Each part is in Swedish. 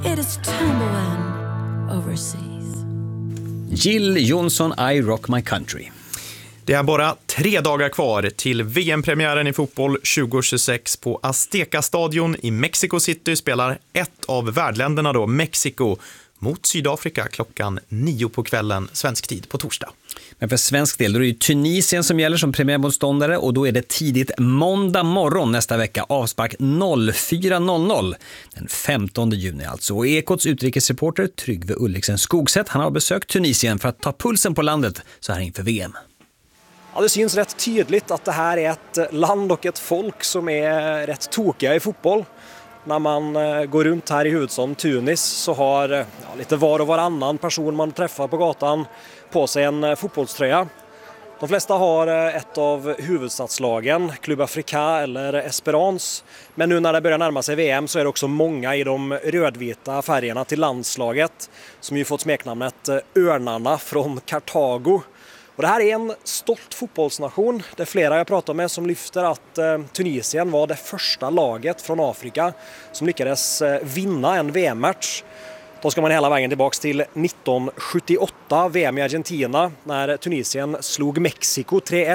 It is tumbling overseas. Jill Johnson, I Rock My Country. Det är bara 3 dagar kvar till VM-premiären i fotboll 2026 på Azteca-stadion i Mexico City spelar ett av värdländerna då, Mexiko, mot Sydafrika klockan 9 på kvällen svensk tid på torsdag. Men för svensk del då är det ju Tunisien som gäller som premiärmotståndare och då är det tidigt måndag morgon nästa vecka, avspark 04.00 den 15 juni alltså. Och Ekots utrikesreporter Tryggve Ulriksen Skogset, han har besökt Tunisien för att ta pulsen på landet så här inför VM. Ja, det syns rätt tydligt att det här är ett land och ett folk som är rätt tokiga i fotboll. När man går runt här i huvudstaden Tunis så har lite var och varannan person man träffar på gatan på sig en fotbollströja. De flesta har ett av huvudstadslagen, Club Africa eller Esperance. Men nu när det börjar närma sig VM så är det också många i de rödvita färgerna till landslaget som ju fått smeknamnet Örnarna från Kartago. Och det här är en stolt fotbollsnation. Det är flera jag pratar med som lyfter att Tunisien var det första laget från Afrika som lyckades vinna en VM-match. Då ska man hela vägen tillbaka till 1978, VM i Argentina, när Tunisien slog Mexiko 3-1.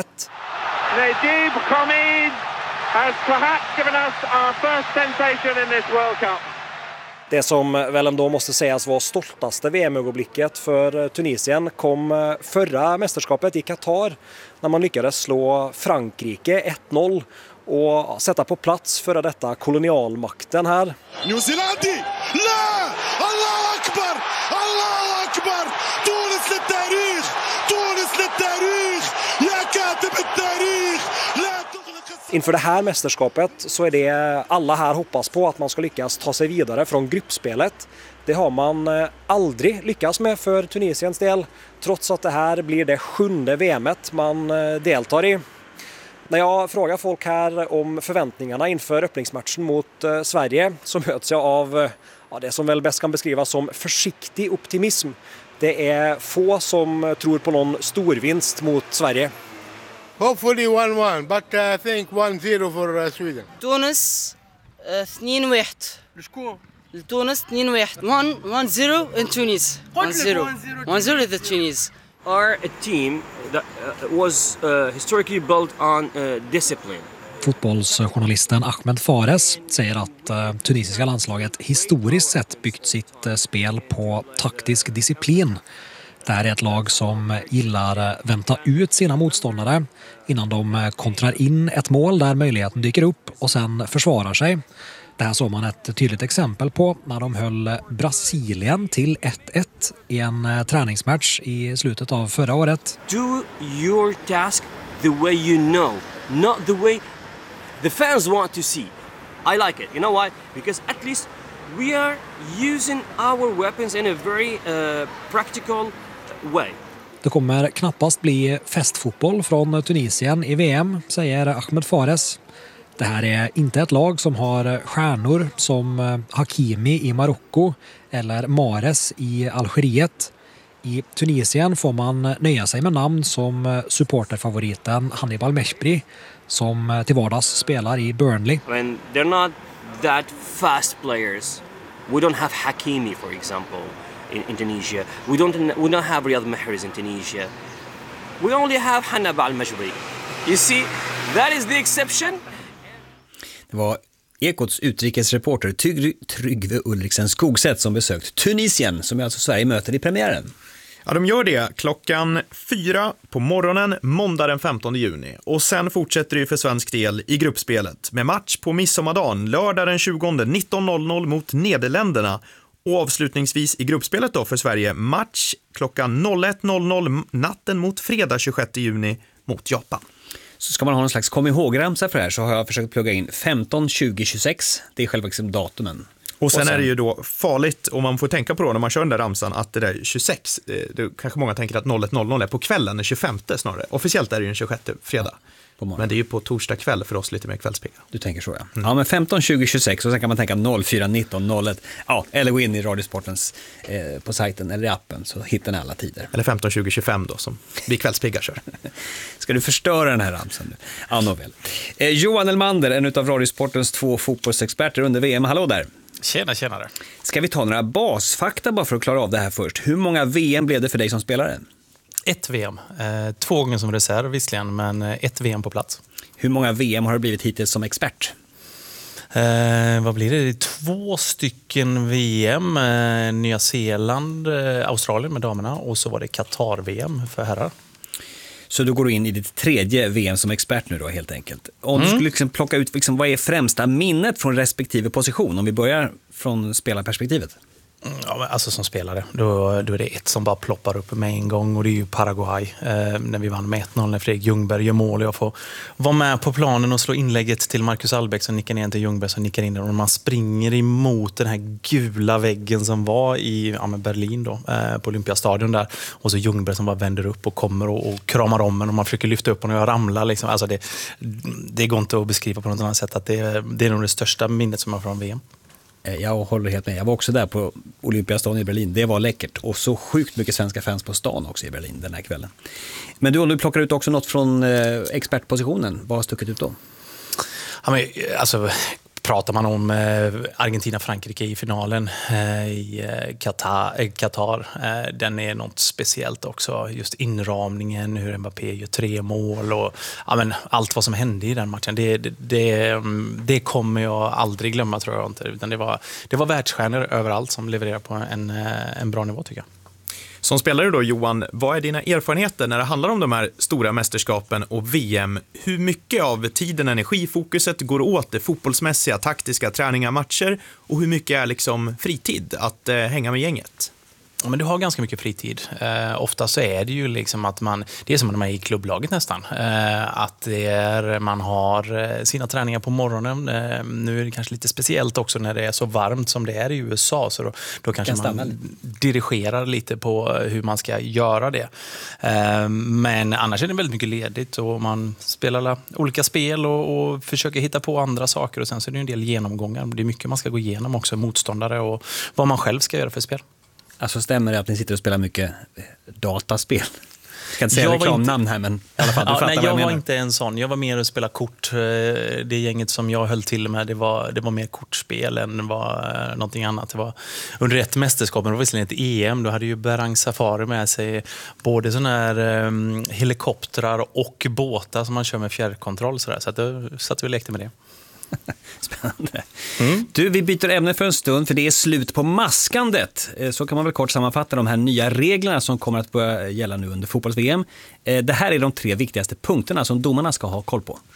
Najib Khamid has perhaps given us our first sensation in this World Cup. Det som väl ändå måste sägas var stoltaste VM-ögonblicket för Tunisien kom förra mästerskapet i Qatar när man lyckades slå Frankrike 1-0 och sätta på plats för detta kolonialmakten här. New Zealandi! La! Allahu Akbar! Allahu Akbar! Tunis للتاريخ! Tunis للتاريخ! يا كاتب التاريخ! Inför det här mästerskapet så är det alla här hoppas på att man ska lyckas ta sig vidare från gruppspelet. Det har man aldrig lyckats med för Tunisiens del, trots att det här blir det 7:e VM:et man deltar i. När jag frågar folk här om förväntningarna inför öppningsmatchen mot Sverige så möts jag av det som väl bäst kan beskrivas som försiktig optimism. Det är få som tror på någon storvinst mot Sverige. Hopefully 1-1, but I think 1-0 for Sweden. تونس 2-1 لشكون؟ لتونس 2-1 1-0 in Tunis 1-0 the Tunis are a team that was historically built on discipline. Fotbollsjournalisten Ahmed Fares säger att tunisiska landslaget historiskt sett byggt sitt spel på taktisk disciplin. Det här är ett lag som gillar vänta ut sina motståndare innan de kontrar in ett mål där möjligheten dyker upp och sen försvarar sig. Det här såg man ett tydligt exempel på när de höll Brasilien till 1-1 i en träningsmatch i slutet av förra året. Do your task the way you know, not the way the fans want to see. I like it. You know why? Because at least we are using our weapons in a very practical way. Det kommer knappast bli festfotboll från Tunisien i VM, säger Ahmed Fares. Det här är inte ett lag som har stjärnor som Hakimi i Marocko eller Mahrez i Algeriet. I Tunisien får man nöja sig med namn som supporterfavoriten Hannibal Meshbri som till vardags spelar i Burnley. I mean, they're not that fast players. We don't have Hakimi, for example, in Tunisia. We don't have Riyad Mahrez in Tunisia. We only have Hannibal Meshbri. You see, that is the exception. Det var Ekots utrikesreporter Tryggve Ulriksen Skogset som besökt Tunisien, som alltså Sverige möter i premiären. Ja, de gör det klockan 4 på morgonen måndag den 15 juni. Och sen fortsätter det för svensk del i gruppspelet med match på midsommardagen lördag den 20 19.00 mot Nederländerna. Och avslutningsvis i gruppspelet då för Sverige match klockan 01.00 natten mot fredag 26 juni mot Japan. Så ska man ha någon slags kom ihåg-ramsa för det här så har jag försökt plugga in 15, 20, 26. Det är själva datumen. Och sen är det ju då farligt, och man får tänka på då när man kör den där ramsan, att det där 26, det kanske många tänker att 01.00 är på kvällen, den 25 snarare. Officiellt är det ju den 26 fredag. Men det är ju på torsdag kväll för oss lite mer kvällspigga. Du tänker så, ja. Ja, men 15, 20, 26 och sen kan man tänka 04, 19, 01. Ja, eller gå in i Radiosportens på sajten eller i appen så hittar ni alla tider. Eller 15, 20, 25 då som vi kvällspiggar kör. Ska du förstöra den här ramsan nu? Ja, nåväl. Johan Elmander, en av Radiosportens 2 fotbollsexperter under VM. Hallå där! Tjenare. Ska vi ta några basfakta bara för att klara av det här först? Hur många VM blev det för dig som spelare? 1 VM. 2 gånger som reserv visserligen, men 1 VM på plats. Hur många VM har du blivit hittills som expert? Vad blir det? 2 stycken VM. Nya Zeeland, Australien med damerna, och så var det Qatar-VM för herrar. Så du går in i ditt 3:e VM som expert nu då helt enkelt. Om du skulle liksom plocka ut liksom, vad är främsta minnet från respektive position? Om vi börjar från spelarperspektivet. Ja, men alltså som spelare, då är det ett som bara ploppar upp med en gång, och det är ju Paraguay. När vi vann med 1-0 när Fredrik Ljungberg gör mål. Jag får vara med på planen och slå inlägget till Marcus Albeck som nickar ner till Ljungberg som nickar in den. Och man springer emot den här gula väggen som var i Berlin då, på Olympiastadion där. Och så Ljungberg som bara vänder upp och kommer och kramar om en, och man försöker lyfta upp honom och jag ramlar. Liksom. Alltså det går inte att beskriva på något annat sätt. Att det är nog det största minnet som jag har från VM. Jag håller helt med. Jag var också där på Olympiastadion i Berlin. Det var läckert. Och så sjukt mycket svenska fans på stan också i Berlin den här kvällen. Men om du plockar ut också något från expertpositionen, vad har stuckit ut då? Ja, men, alltså, pratar man om Argentina-Frankrike i finalen i Qatar, den är något speciellt också. Just inramningen, hur Mbappé gör 3 mål och allt vad som hände i den matchen. Det kommer jag aldrig glömma, tror jag inte. Utan det var världsstjärnor överallt som levererar på en bra nivå, tycker jag. Som spelare då, Johan, vad är dina erfarenheter när det handlar om de här stora mästerskapen och VM? Hur mycket av tiden, energifokuset går åt det fotbollsmässiga, taktiska, träningar, matcher, och hur mycket är liksom fritid att hänga med gänget? Ja, men du har ganska mycket fritid. Ofta så är det ju liksom att det är som när man är i klubblaget nästan. Att man har sina träningar på morgonen. Nu är det kanske lite speciellt också när det är så varmt som det är i USA. Så då kanske man dirigerar lite på hur man ska göra det. Men annars är det väldigt mycket ledigt och man spelar olika spel och försöker hitta på andra saker. Och sen så är det en del genomgångar. Det är mycket man ska gå igenom också, motståndare och vad man själv ska göra för spel. Alltså stämmer det att ni sitter och spelar mycket dataspel? Jag kan inte säga reklamnamn här, men i alla fall, du fattar vad jag menar. Jag var inte en sån. Jag var mer att spela kort. Det gänget som jag höll till med, det var mer kortspel än någonting annat. Det var under ett mästerskap, men det var visserligen ett EM. Då hade ju Berang Safari med sig både såna här helikoptrar och båtar som man kör med fjärrkontroll. Så då satt vi och lekte med det. Spännande. Du, vi byter ämne för en stund, för det är slut på maskandet. Så kan man väl kort sammanfatta de här nya reglerna som kommer att börja gälla nu under fotbolls-VM. Det här är de 3 viktigaste punkterna som domarna ska ha koll på.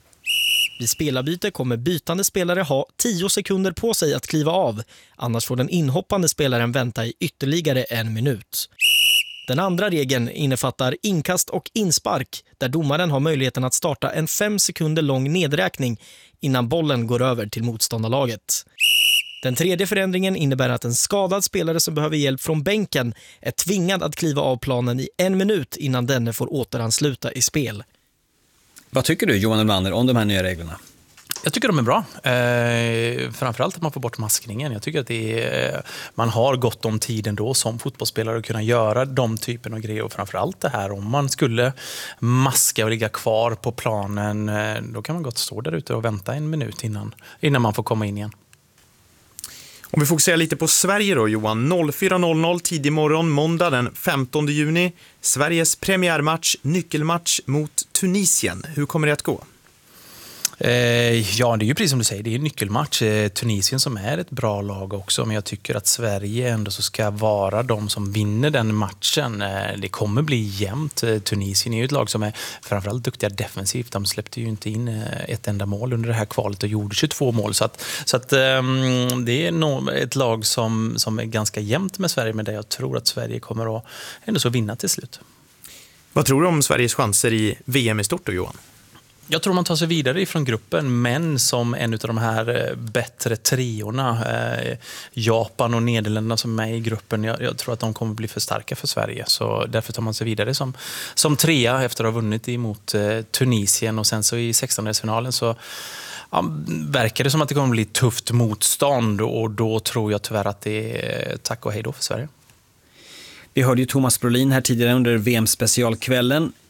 Vid spelarbyte kommer bytande spelare ha 10 sekunder på sig att kliva av. Annars får den inhoppande spelaren vänta i ytterligare 1 minut. Den andra regeln innefattar inkast och inspark, där domaren har möjligheten att starta en 5 sekunder lång nedräkning innan bollen går över till motståndarlaget. Den tredje förändringen innebär att en skadad spelare som behöver hjälp från bänken är tvingad att kliva av planen i 1 minut innan denne får återansluta i spel. Vad tycker du, Johan Elmander, om de här nya reglerna? Jag tycker de är bra. Framförallt att man får bort maskningen. Jag tycker att man har gott om tiden då som fotbollsspelare att kunna göra de typen av grejer. Och framförallt det här, om man skulle maska och ligga kvar på planen, då kan man gott stå där ute och vänta 1 minut innan man får komma in igen. Om vi fokuserar lite på Sverige då, Johan. 04.00 tidig morgon, måndag den 15 juni. Sveriges premiärmatch, nyckelmatch mot Tunisien. Hur kommer det att gå? Ja, det är ju precis som du säger, det är en nyckelmatch. Tunisien som är ett bra lag också, men jag tycker att Sverige ändå så ska vara de som vinner den matchen. Det kommer bli jämnt. Tunisien är ju ett lag som är framförallt duktiga defensivt. De släppte ju inte in ett enda mål under det här kvalet och gjorde 22 mål. Så att det är nog ett lag som är ganska jämnt med Sverige, men där jag tror att Sverige kommer att ändå så vinna till slut. Vad tror du om Sveriges chanser i VM i stort då, Johan? Jag tror man tar sig vidare ifrån gruppen, men som en av de här bättre treorna, Japan och Nederländerna som är med i gruppen, jag tror att de kommer bli för starka för Sverige. Så därför tar man sig vidare som trea efter att ha vunnit emot Tunisien, och sen så i 16-delsfinalen så verkar det som att det kommer bli tufft motstånd, och då tror jag tyvärr att det är tack och hej då för Sverige. Vi hörde ju Thomas Brolin här tidigare under VM-specialkvällen.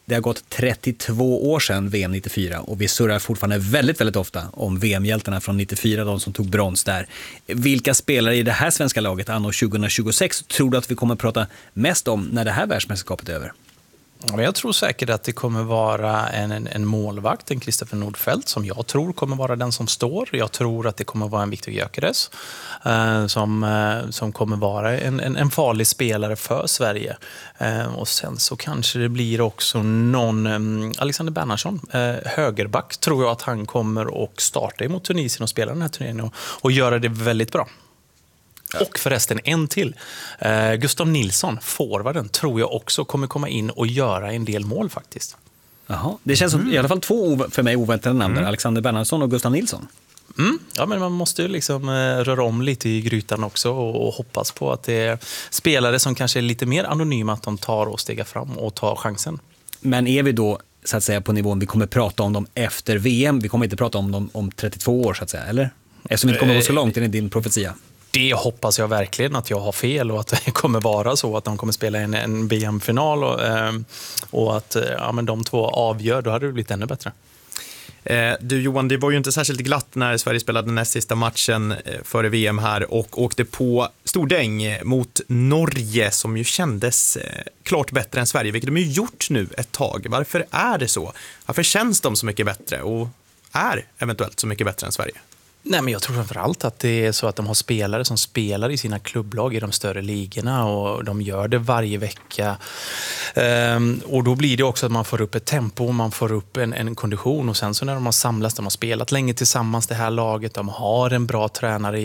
Det har gått 32 år sedan VM 94 och vi surrar fortfarande väldigt, väldigt ofta om VM-hjältarna från 94, de som tog brons där. Vilka spelare i det här svenska laget anno 2026 tror du att vi kommer att prata mest om när det här världsmästerskapet är över? Ja, jag tror säkert att det kommer vara en målvakt, en Kristoffer Nordfeldt, som jag tror kommer vara den som står. Jag tror att det kommer vara en Viktor Gyökeres som kommer vara en farlig spelare för Sverige. Och sen så kanske det blir också någon Alexander Bernhardsson, högerback, tror jag att han kommer att starta emot Tunisien och spela den här turneringen och göra det väldigt bra. Och förresten en till. Gustav Nilsson, forwarden, tror jag också kommer komma in och göra en del mål faktiskt. Jaha, det känns som i alla fall två för mig oväntade namn där, Alexander Bernhardsson och Gustav Nilsson. Ja, men man måste ju liksom röra om lite i grytan också och hoppas på att det är spelare som kanske är lite mer anonyma, att de tar och stegar fram och tar chansen. Men är vi då så att säga på nivån vi kommer prata om dem efter VM? Vi kommer inte prata om dem om 32 år så att säga, eller? Eftersom vi inte kommer gå så långt i din profetia. Det hoppas jag verkligen att jag har fel och att det kommer vara så att de kommer spela en VM-final och att men de två avgör, då hade det blivit ännu bättre. Du Johan, det var ju inte särskilt glatt när Sverige spelade den näst sista matchen före VM här och åkte på stordäng mot Norge som ju kändes klart bättre än Sverige, vilket de ju gjort nu ett tag. Varför är det så? Varför känns de så mycket bättre och är eventuellt så mycket bättre än Sverige? Nej, men jag tror framförallt att det är så att de har spelare som spelar i sina klubblag i de större ligorna och de gör det varje vecka. Och då blir det också att man får upp ett tempo, man får upp en kondition och sen så när de har samlats, de har spelat länge tillsammans det här laget, de har en bra tränare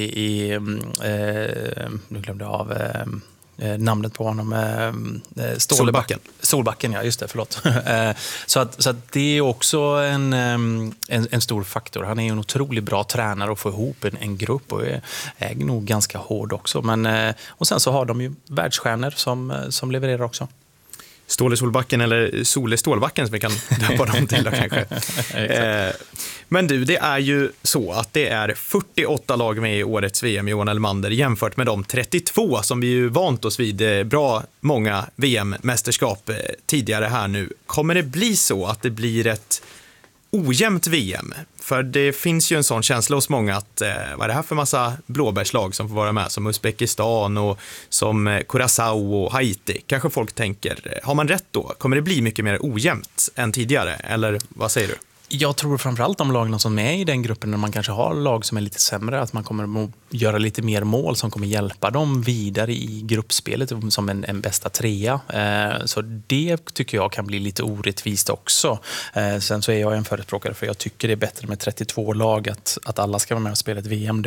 nu glömde jag av namnet på honom, Solbacken, ja just det, förlåt. så att det är också en stor faktor. Han är en otroligt bra tränare och får ihop en grupp och är nog ganska hård också. Men, och sen så har de ju världsstjärnor som levererar också. Ståle Solbacken eller Sole Stålbacken som vi kan döpa dem till då, kanske. Men du, det är ju så att det är 48 lag med i årets VM, Johan Elmander, jämfört med de 32 som vi ju vant oss vid bra många VM-mästerskap tidigare här nu. Kommer det bli så att det blir ett ojämnt VM? För det finns ju en sån känsla hos många att vad är det här för massa blåbärslag som får vara med, som Uzbekistan och som Curaçao och Haiti. Kanske folk tänker, har man rätt då? Kommer det bli mycket mer ojämnt än tidigare? Eller vad säger du? Jag tror framförallt de lagen som är i den gruppen, när man kanske har lag som är lite sämre, att man kommer att göra lite mer mål som kommer hjälpa dem vidare i gruppspelet som en bästa trea. Så det tycker jag kan bli lite orättvist också. Sen så är jag en förespråkare för jag tycker det är bättre med 32 lag, att alla ska vara med och spela ett VM.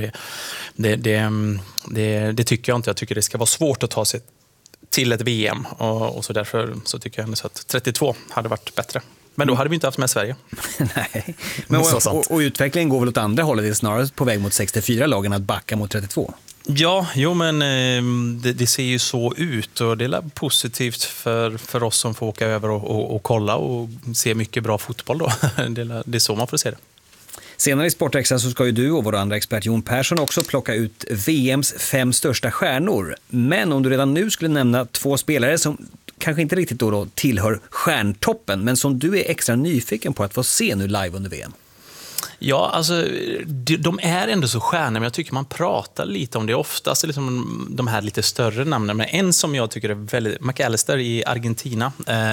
Det tycker jag inte. Jag tycker det ska vara svårt att ta sig till ett VM och så därför så tycker jag ändå så att 32 hade varit bättre. Men då hade vi inte haft med Sverige. Nej. Men och utvecklingen går väl åt andra hållet. Det är snarare på väg mot 64 lagen att backa mot 32. Ja, men det ser ju så ut och det är positivt för oss som får åka över och kolla och se mycket bra fotboll då. Det är så man får se det. Senare i Sportextra så ska ju du och vår andra expert Jon Persson också plocka ut VMs 5 största stjärnor. Men om du redan nu skulle nämna 2 spelare som kanske inte riktigt då tillhör stjärntoppen, men som du är extra nyfiken på att få se nu live under VM. Ja, alltså de är ändå så stjärnor, men jag tycker man pratar lite om det oftast, liksom de här lite större namnen. Men en som jag tycker är väldigt, McAllister i Argentina,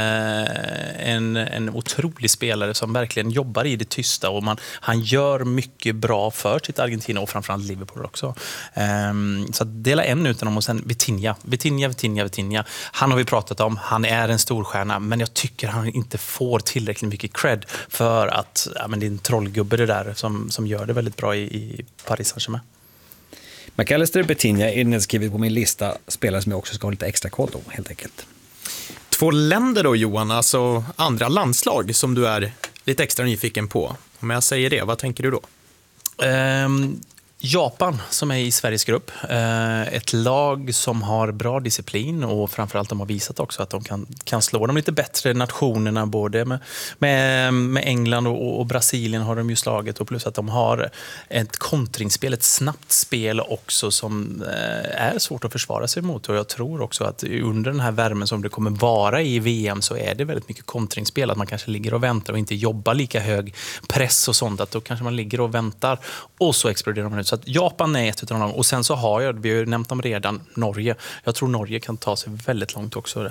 en otrolig spelare som verkligen jobbar i det tysta och han gör mycket bra för sitt Argentina och framförallt Liverpool också. Så att dela en utan dem och sen Vitinha. Han har vi pratat om, han är en storstjärna, men jag tycker han inte får tillräckligt mycket cred för att men det är en trollgubbe det där som gör det väldigt bra i Paris Saint-Germain. McAllister, Vitinha är nedskrivet på min lista spelare som jag också ska ha lite extra koll på, helt enkelt. 2 länder då, Johan, alltså andra landslag som du är lite extra nyfiken på. Om jag säger det, vad tänker du då? Japan som är i Sveriges grupp. Ett lag som har bra disciplin och framförallt de har visat också att de kan slå de lite bättre nationerna, både med England och Brasilien har de ju slagit, och plus att de har ett kontringsspel, ett snabbt spel också som är svårt att försvara sig mot. Och jag tror också att under den här värmen som det kommer vara i VM så är det väldigt mycket kontringsspel, att man kanske ligger och väntar och inte jobbar lika hög press och sånt, att då kanske man ligger och väntar och så exploderar man ut. Så att Japan är ett av dem. Och sen så har vi har ju nämnt dem redan, Norge. Jag tror Norge kan ta sig väldigt långt också.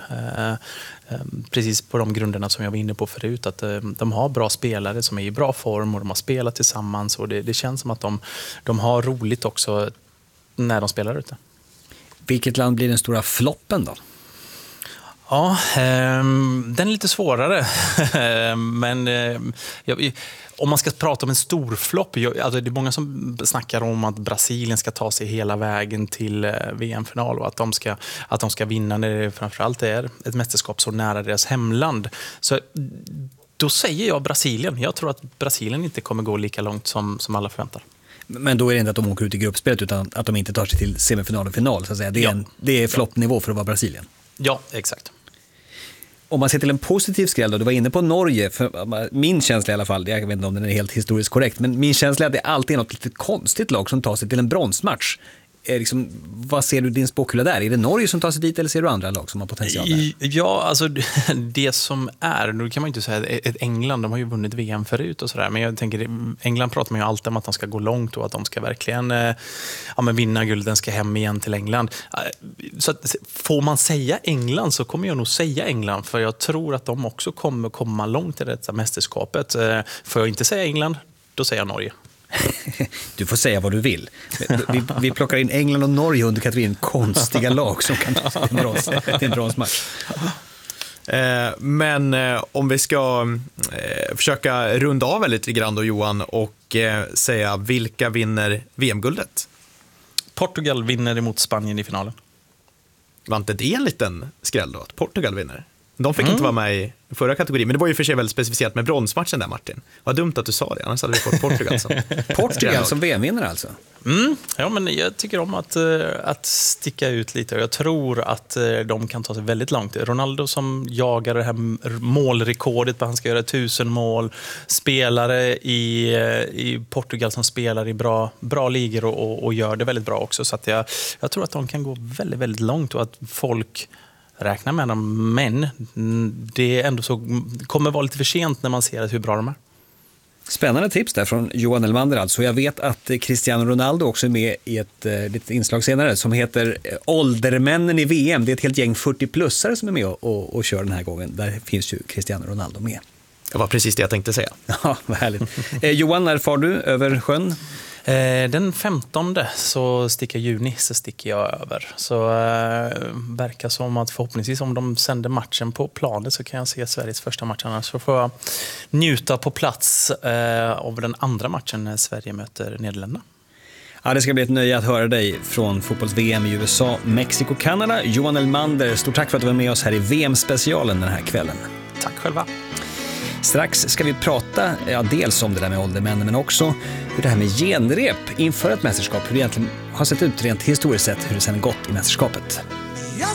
Precis på de grunderna som jag var inne på förut. Att de har bra spelare som är i bra form och de har spelat tillsammans. Och det känns som att de har roligt också när de spelar ute. Vilket land blir den stora floppen då? Ja, den är lite svårare. Men om man ska prata om en stor flopp, alltså det är många som snackar om att Brasilien ska ta sig hela vägen till VM-final och att de ska vinna när det framförallt är ett mästerskap så nära deras hemland. Så då säger jag Brasilien. Jag tror att Brasilien inte kommer gå lika långt som alla förväntar. Men då är det inte att de åker ut i gruppspelet utan att de inte tar sig till semifinal och final, så att säga. Det är floppnivå för att vara Brasilien. Ja, exakt. Om man ser till en positiv skräll då, du var inne på Norge, för min känsla i alla fall, jag vet inte om den är helt historiskt korrekt, men min känsla är att det alltid är något lite konstigt lag som tar sig till en bronsmatch. Vad ser du din spåkula där? Är det Norge som tar sig dit eller ser du andra lag som har potential där? Ja, alltså det som är, då kan man ju inte säga ett England, de har ju vunnit VM förut och sådär, men jag tänker, England pratar man ju alltid om att de ska gå långt och att de ska verkligen vinna gulden, ska hem igen till England. Så att, får man säga England så kommer jag nog säga England, för jag tror att de också kommer komma långt i detta mästerskapet. Får jag inte säga England, då säger jag Norge. Du får säga vad du vill. Vi plockar in England och Norge under kategorin konstiga lag som kan ta till en bronsmatch. Men om vi ska försöka runda av lite grann då, Johan, och säga vilka vinner VM-guldet? Portugal vinner emot Spanien i finalen. Var inte det en liten skräll då, att Portugal vinner? De fick inte vara med i förra kategorin, men det var ju för sig väldigt specificerat med bronsmatchen där, Martin. Vad dumt att du sa det, annars hade vi fått Portugal som Portugal som VM-vinnare alltså? Ja, men jag tycker om att sticka ut lite, och jag tror att de kan ta sig väldigt långt. Ronaldo som jagar det här målrekordet, han ska göra 1000 mål. Spelare i Portugal som spelar i bra ligor och gör det väldigt bra också. Så att jag tror att de kan gå väldigt, väldigt långt och att folk räknar med dem, men det är ändå så, kommer vara lite för sent när man ser hur bra de är. Spännande tips där från Johan Elmander alltså. Jag vet att Cristiano Ronaldo också är med i ett litet inslag senare som heter Åldermännen i VM. Det är ett helt gäng 40-plussare som är med och kör den här gången. Där finns ju Cristiano Ronaldo med. Det var precis det jag tänkte säga. Ja, vad härligt. Johan, när far du över sjön? Den 15 så sticker juni så sticker jag över. Så verkar som att förhoppningsvis om de sänder matchen på planet så kan jag se Sveriges första match. Annars så får jag njuta på plats av den andra matchen när Sverige möter Nederländerna. Ja, det ska bli ett nöje att höra dig från fotbolls-VM i USA, Mexiko, Kanada. Johan Elmander, stort tack för att du var med oss här i VM-specialen den här kvällen. Tack själva. Strax ska vi prata dels om det där med åldermännen, men också hur det här med genrep inför ett mästerskap, hur det egentligen har sett ut rent historiskt sett, hur det sedan gått i mästerskapet.